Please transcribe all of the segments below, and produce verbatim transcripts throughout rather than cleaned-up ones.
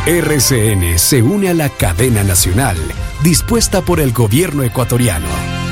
R C N se une a la cadena nacional dispuesta por el gobierno ecuatoriano.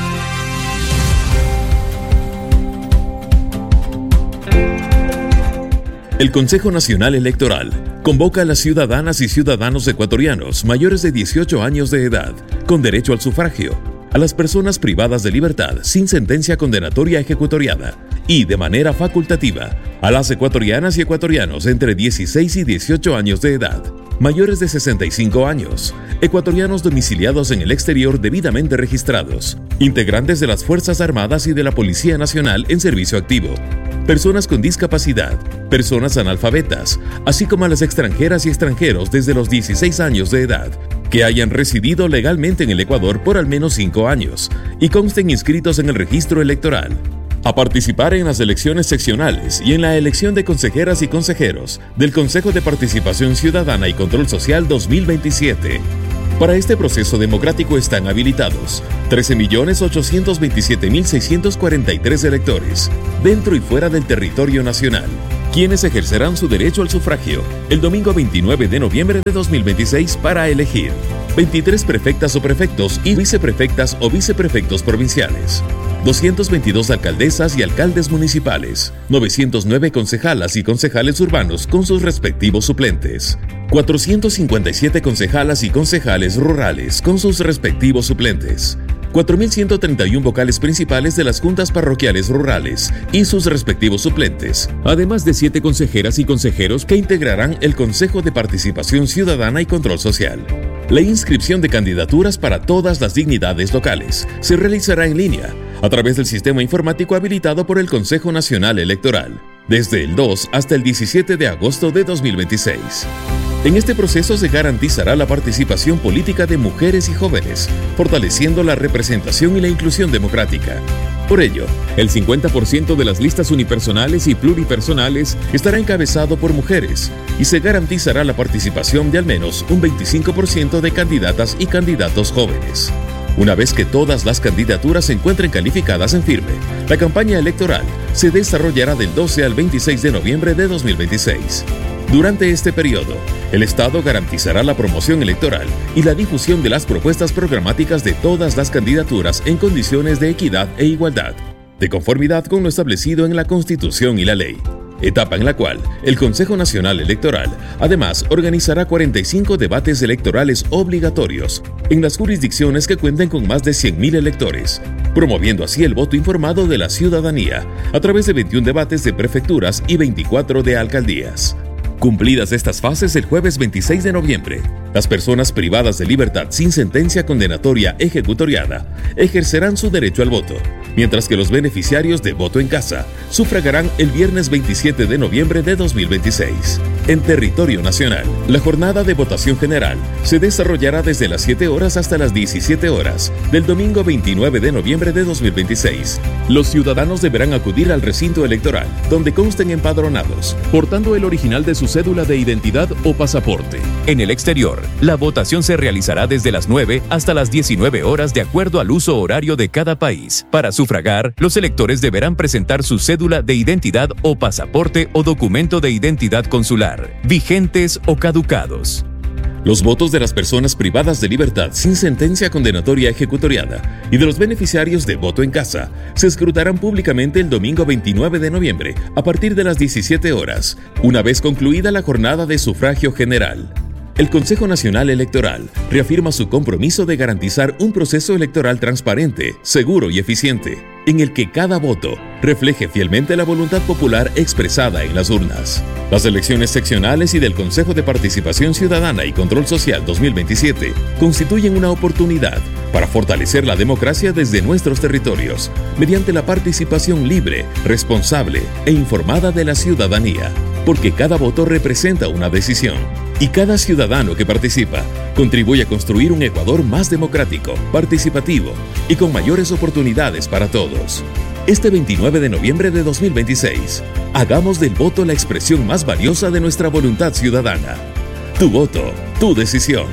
El Consejo Nacional Electoral convoca a las ciudadanas y ciudadanos ecuatorianos mayores de dieciocho años de edad con derecho al sufragio, a las personas privadas de libertad sin sentencia condenatoria ejecutoriada y, de manera facultativa, a las ecuatorianas y ecuatorianos entre dieciséis y dieciocho años de edad, mayores de sesenta y cinco años, ecuatorianos domiciliados en el exterior debidamente registrados, integrantes de las Fuerzas Armadas y de la Policía Nacional en servicio activo, personas con discapacidad, personas analfabetas, así como a las extranjeras y extranjeros desde los dieciséis años de edad, que hayan residido legalmente en el Ecuador por al menos cinco años y consten inscritos en el registro electoral. A participar en las elecciones seccionales y en la elección de consejeras y consejeros del Consejo de Participación Ciudadana y Control Social dos mil veintisiete. Para este proceso democrático están habilitados trece millones ochocientos veintisiete mil seiscientos cuarenta y tres electores, dentro y fuera del territorio nacional, quienes ejercerán su derecho al sufragio el domingo veintinueve de noviembre de dos mil veintiséis para elegir veintitrés prefectas o prefectos y viceprefectas o viceprefectos provinciales, doscientas veintidós alcaldesas y alcaldes municipales, novecientas nueve concejalas y concejales urbanos con sus respectivos suplentes, cuatrocientas cincuenta y siete concejalas y concejales rurales con sus respectivos suplentes, cuatro mil ciento treinta y uno vocales principales de las juntas parroquiales rurales y sus respectivos suplentes, además de siete consejeras y consejeros que integrarán el Consejo de Participación Ciudadana y Control Social. La inscripción de candidaturas para todas las dignidades locales se realizará en línea a través del sistema informático habilitado por el Consejo Nacional Electoral, desde el dos hasta el diecisiete de agosto de dos mil veintiséis. En este proceso se garantizará la participación política de mujeres y jóvenes, fortaleciendo la representación y la inclusión democrática. Por ello, el cincuenta por ciento de las listas unipersonales y pluripersonales estará encabezado por mujeres y se garantizará la participación de al menos un veinticinco por ciento de candidatas y candidatos jóvenes. Una vez que todas las candidaturas se encuentren calificadas en firme, la campaña electoral se desarrollará del doce al veintiséis de noviembre de dos mil veintiséis. Durante este periodo, el Estado garantizará la promoción electoral y la difusión de las propuestas programáticas de todas las candidaturas en condiciones de equidad e igualdad, de conformidad con lo establecido en la Constitución y la ley. Etapa en la cual el Consejo Nacional Electoral además organizará cuarenta y cinco debates electorales obligatorios en las jurisdicciones que cuenten con más de cien mil electores, promoviendo así el voto informado de la ciudadanía a través de veintiún debates de prefecturas y veinticuatro de alcaldías. Cumplidas estas fases el jueves veintiséis de noviembre, las personas privadas de libertad sin sentencia condenatoria ejecutoriada ejercerán su derecho al voto, mientras que los beneficiarios de voto en casa sufragarán el viernes veintisiete de noviembre de dos mil veintiséis. En territorio nacional, la jornada de votación general se desarrollará desde las siete horas hasta las diecisiete horas del domingo veintinueve de noviembre de dos mil veintiséis. Los ciudadanos deberán acudir al recinto electoral, donde consten empadronados, portando el original de su cédula de identidad o pasaporte. En el exterior, la votación se realizará desde las nueve hasta las diecinueve horas de acuerdo al uso horario de cada país. Para sufragar, los electores deberán presentar su cédula de identidad o pasaporte o documento de identidad consular, vigentes o caducados. Los votos de las personas privadas de libertad sin sentencia condenatoria ejecutoriada y de los beneficiarios de voto en casa se escrutarán públicamente el domingo veintinueve de noviembre a partir de las diecisiete horas, una vez concluida la jornada de sufragio general. El Consejo Nacional Electoral reafirma su compromiso de garantizar un proceso electoral transparente, seguro y eficiente, en el que cada voto refleje fielmente la voluntad popular expresada en las urnas. Las elecciones seccionales y del Consejo de Participación Ciudadana y Control Social dos mil veintisiete constituyen una oportunidad para fortalecer la democracia desde nuestros territorios, mediante la participación libre, responsable e informada de la ciudadanía, porque cada voto representa una decisión. Y cada ciudadano que participa contribuye a construir un Ecuador más democrático, participativo y con mayores oportunidades para todos. Este veintinueve de noviembre de dos mil veintiséis, hagamos del voto la expresión más valiosa de nuestra voluntad ciudadana. Tu voto, tu decisión.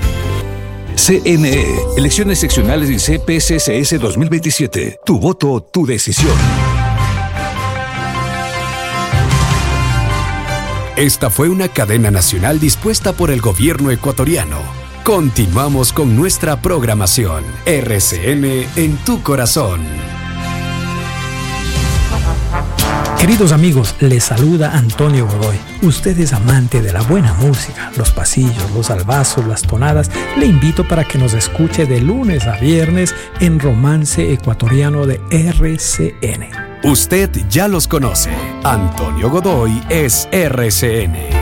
C N E, Elecciones Seccionales y C P C C S dos mil veintisiete. Tu voto, tu decisión. Esta fue una cadena nacional dispuesta por el gobierno ecuatoriano. Continuamos con nuestra programación. R C N en tu corazón. Queridos amigos, les saluda Antonio Godoy. Usted es amante de la buena música, los pasillos, los albazos, las tonadas. Le invito para que nos escuche de lunes a viernes en Romance Ecuatoriano de R C N. Usted ya los conoce. Antonio Godoy es R C N.